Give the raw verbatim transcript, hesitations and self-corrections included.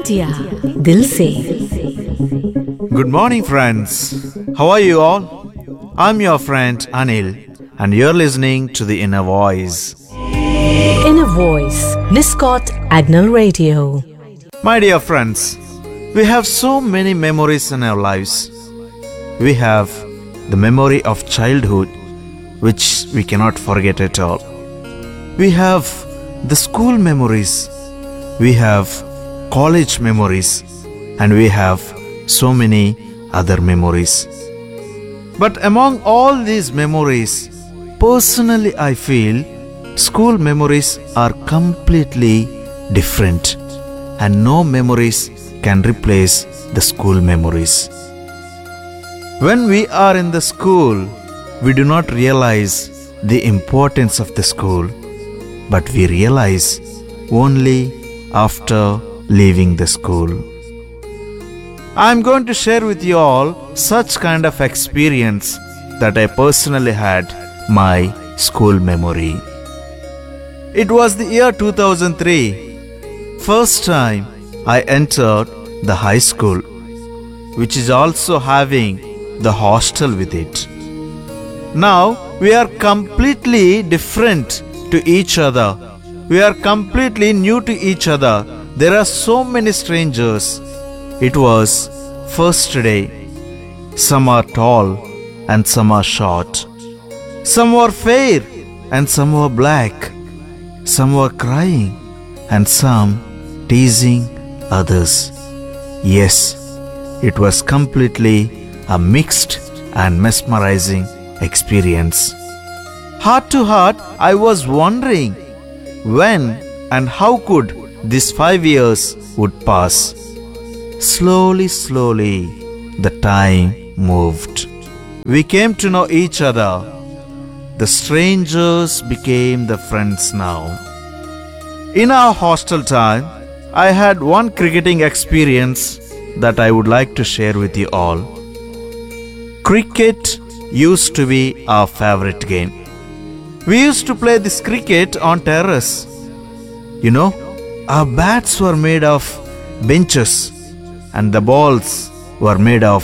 India Dil Se. Good morning, friends. How are you all? I'm your friend Anil, and you're listening to The Inner Voice. Inner Voice, Niscot Agnel Radio. My dear friends, we have so many memories in our lives. We have the memory of childhood, which we cannot forget at all. We have the school memories. We have college memories. And we have so many other memories. But among all these memories, personally I feel school memories are completely different, and no memories can replace the school memories. When we are in the school, we do not realize the importance of the school, but we realize only after leaving the school. I am going to share with you all such kind of experience that I personally had my school memory. It was the year two thousand three, first time I entered the high school, which is also having the hostel with it. Now we are completely different to each other. We are completely new to each other. There are so many strangers. It was first day. Some are tall and some are short. Some were fair and some were black. Some were crying and some teasing others. Yes, it was completely a mixed and mesmerizing experience. Heart to heart, I was wondering when and how could these five years would pass. Slowly, slowly, the time moved. We came to know each other. The strangers became the friends now. In our hostel time, I had one cricketing experience that I would like to share with you all. Cricket used to be our favorite game. We used to play this cricket on terrace. You know, our bats were made of benches and the balls were made of